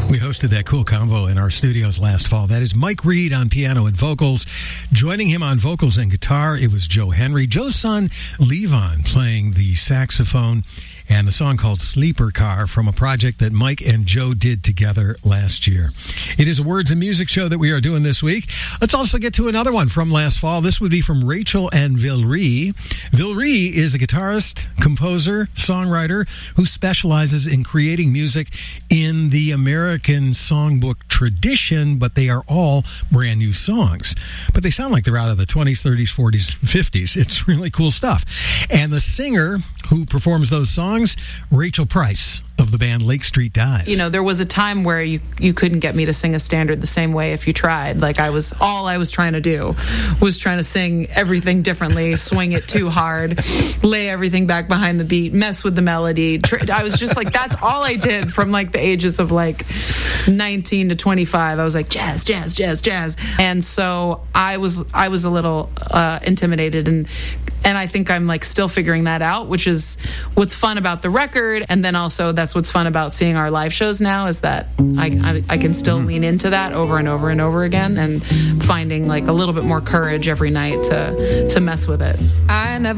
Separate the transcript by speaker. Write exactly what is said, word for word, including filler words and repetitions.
Speaker 1: We hosted that cool convo in our studios last fall. That is Mike Reed on piano and vocals. Joining him on vocals and guitar, it was Joe Henry. Joe's son, Levon, playing the saxophone, and the song called Sleeper Car from a project that Mike and Joe did together last year. It is a words and music show that we are doing this week. Let's also get to another one from last fall. This would be from Rachel and Vilry. Vilry is a guitarist, composer, songwriter who specializes in creating music in the American songbook tradition, but they are all brand new songs. But they sound like they're out of the twenties, thirties, forties, and fifties. It's really cool stuff. And the singer who performs those songs, Rachel Price of the band Lake Street Dive.
Speaker 2: You know, there was a time where you you couldn't get me to sing a standard the same way if you tried. Like I was, all I was trying to do was trying to sing everything differently, swing it too hard, lay everything back behind the beat, mess with the melody. I was just like, that's all I did from like the ages of like nineteen to twenty-five. I was like, jazz, jazz, jazz, jazz. And so I was, I was a little uh, intimidated, and and I think I'm like still figuring that out, which is what's fun about the record. And then also that's what's fun about seeing our live shows now, is that I, I, I can still lean into that over and over and over again, and finding like a little bit more courage every night to to mess with it.
Speaker 3: I never